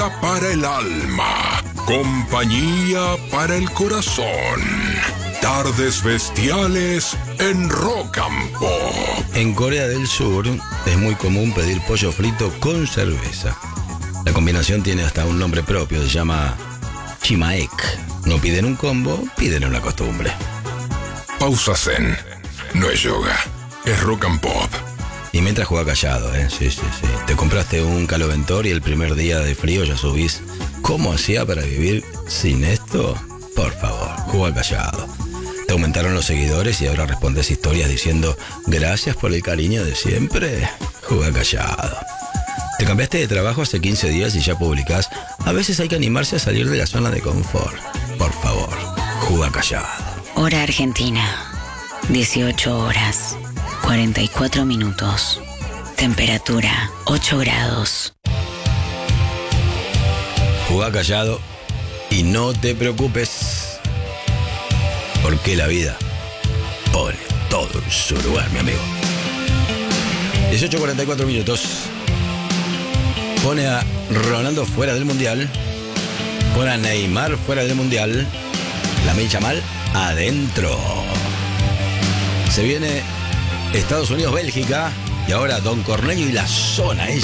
Para el alma, compañía para el corazón. Tardes bestiales en Rock and Pop. En Corea del Sur es muy común pedir pollo frito con cerveza. La combinación tiene hasta un nombre propio, se llama chimaek. No piden un combo, piden una costumbre. Pausa Zen. No es yoga, es Rock and Pop. Y mientras juega callado, Sí. Te compraste un caloventor y el primer día de frío ya subís. ¿Cómo hacía para vivir sin esto? Por favor, juega callado. Te aumentaron los seguidores y ahora respondes historias diciendo gracias por el cariño de siempre. Juega callado. Te cambiaste de trabajo hace 15 días y ya publicás. A veces hay que animarse a salir de la zona de confort. Por favor, juega callado. Hora Argentina, 18 horas, 44 minutos. Temperatura, 8 grados. Jugá callado y no te preocupes, porque la vida pone todo en su lugar, mi amigo. 18:44 minutos. Pone a Ronaldo fuera del Mundial. Pone a Neymar fuera del Mundial. Lamine Yamal adentro. Se viene Estados Unidos, Bélgica. Y ahora Don Cornelio y la zona.